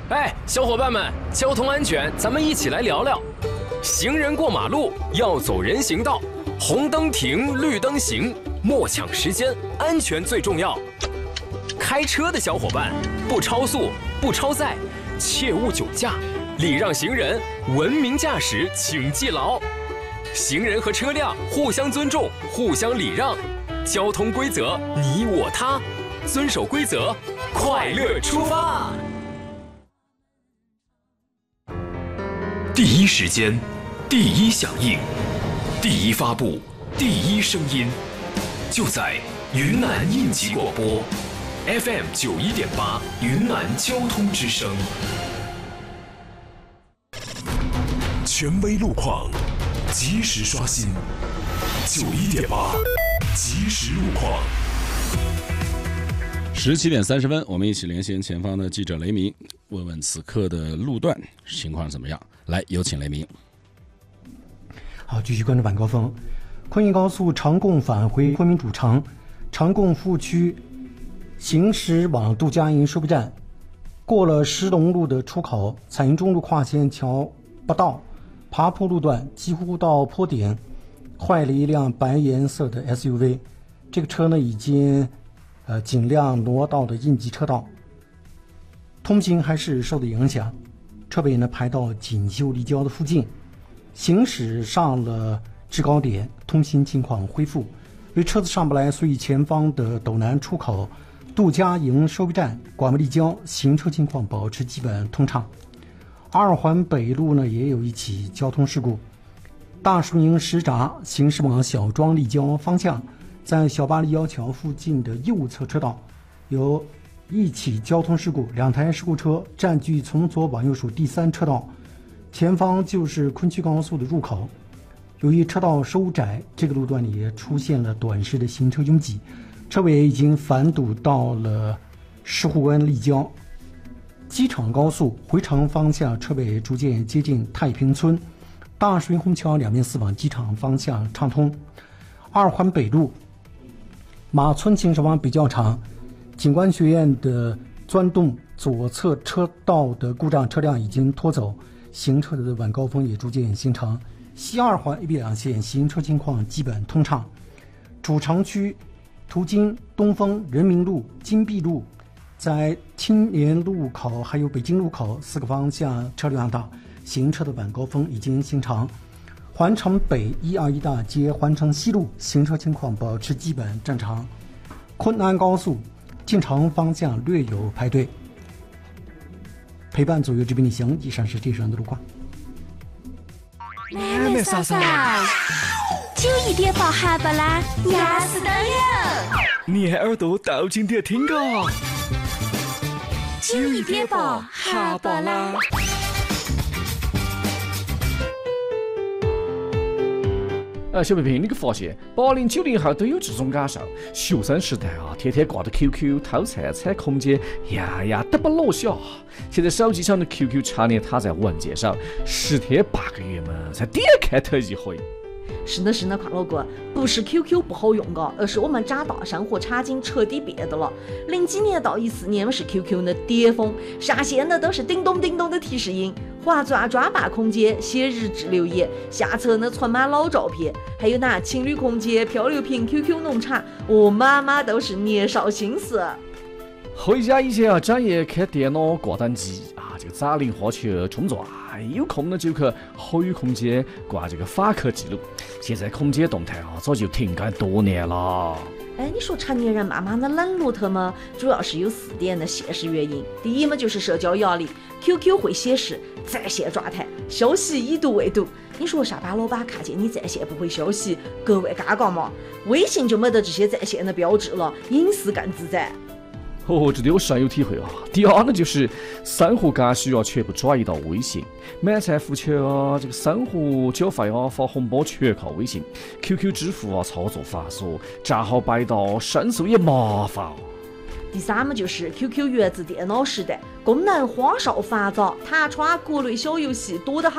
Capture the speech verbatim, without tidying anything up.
哎，小伙伴们，交通安全，咱们一起来聊聊。行人过马路要走人行道，红灯停，绿灯行，莫抢时间，安全最重要。开车的小伙伴，不超速，不超载，切勿酒驾，礼让行人，文明驾驶，请记牢。行人和车辆互相尊重，互相礼让，交通规则你我他，遵守规则，快乐出发。 第一时间，第一响应，第一发布，第一声音，就在云南应急广播 F M 九一点八云南交通之声。权威路况，及时刷新。九一点八，及时路况。 十七点三十分，我们一起连线前方的记者雷鸣，问问此刻的路段情况怎么样。来，有请雷鸣。 好，继续关注晚高峰。昆明高速长贡返回昆明主城，长贡服务区行驶往杜家营收费站，过了石龙路的出口，彩云中路跨线桥不到爬坡路段，几乎到坡顶，坏了一辆白颜色的 S U V。这个车呢，已经呃尽量挪到的应急车道，通行还是受到影响。车尾呢排到锦绣立交的附近，行驶上了制高点，通行情况恢复。因为车子上不来，所以前方的斗南出口、杜家营收费站、广播立交行车情况保持基本通畅。二环北路呢也有一起交通事故，大树营石闸行驶往小庄立交方向，在小巴立交桥附近的右侧车道有一起交通事故，两台事故车占据从左往右数第三车道，前方就是昆曲高速的入口。由于车道收窄，这个路段里也出现了短时的行车拥挤，车尾已经反堵到了石湖湾立交。机场高速回程方向车尾逐渐接近太平村，大水虹桥两边四往机场方向畅通。二环北路马村行驶往比较长，警官学院的钻洞左侧车道的故障车辆已经拖走，行车的晚高峰也逐渐形成。西二环 A、B 两线行车情况基本通畅。主城区途经东风人民路、金碧路，在青年路口还有北京路口四个方向车流量大，行车的晚高峰已经形成。环城北一二一大街、环城西路行车情况保持基本正常。昆安高速进城方向略有排队。陪伴左右之边的行，以上是这段的路况。 妹妹嫂嫂，九一点八哈巴拉，压死当有。 你耳朵倒进点听个。 九一点八哈巴拉。 呃，小平平，你可发现八零九零后都有这种感受？学生时代啊，天天挂着 Q Q 偷菜、踩空间，呀呀得不落下。现在手机上的 Q Q 常年躺在文件上，十天八个月嘛，才点开头一回。 是的，是的，邝老哥，不是 Q Q 不好用的，而是我们长大生活场景彻底变的了。零几年到一四年是 Q Q 的巅峰，上线的都是叮咚叮咚的提示音，划抓抓把空间，写日志留言，下册呢存满老照片，还有那情侣空间、漂流瓶、Q Q 农场，我妈妈都是年少心思。 回家以前啊，整夜看电脑挂单机啊，这个找零花球冲撞，有空呢就去口语空间挂这个访客记录。现在空间动态啊，早就停更多年了。 哎，你说成年人慢慢的冷落他吗？主要是有四点的现实原因。第一嘛，就是社交压力 ，Q Q 会显示在线状态，消息已读未读。你说上班老板看见你在线不回消息，格外尴尬嘛？微信就没得这些在线的标志了，隐私更自在。 哦，这里我深有体会啊。第二呢，就是生活感需要全部转移到微信，买菜付钱啊，这个生活缴费啊，发红包全靠微信。Q Q 支付啊，操作繁琐，账号摆到申诉也麻烦。 第三嘛，就是 Q Q 源自电脑时代，功能花哨繁杂，弹窗各类小游戏多得很。